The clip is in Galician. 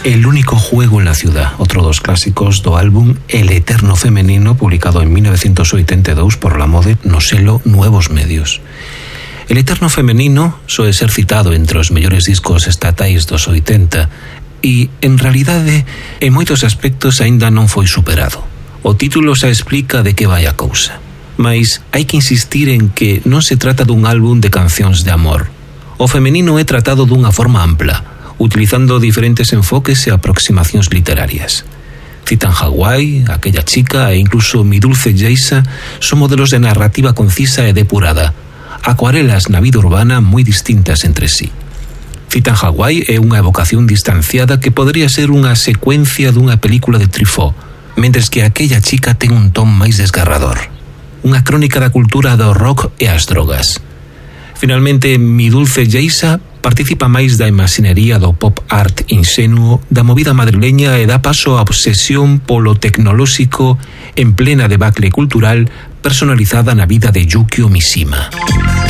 El único juego en la ciudad, outro dos clásicos do álbum El Eterno Femenino, publicado en 1982 por La Mode no selo Nuevos Medios. El Eterno Femenino soe ser citado entre os mellores discos estatais dos 80 e, en realidade, en moitos aspectos aínda non foi superado. O título xa explica de que vai a cousa. Mais hai que insistir en que non se trata dun álbum de cancións de amor. O femenino é tratado dunha forma ampla, utilizando diferentes enfoques e aproximacións literarias. Citan Hawái, Aquella chica e incluso Mi dulce Geisa son modelos de narrativa concisa e depurada, acuarelas na vida urbana moi distintas entre sí. Citan Hawái é unha evocación distanciada que podría ser unha secuencia dunha película de Truffaut, mentres que Aquella chica ten un ton máis desgarrador, unha crónica da cultura do rock e as drogas. Finalmente, Mi dulce Geisa participa máis da imaxinería do pop art inxenuo, da movida madrileña e dá paso á obsesión polo tecnolóxico en plena debacle cultural personalizada na vida de Yukio Mishima.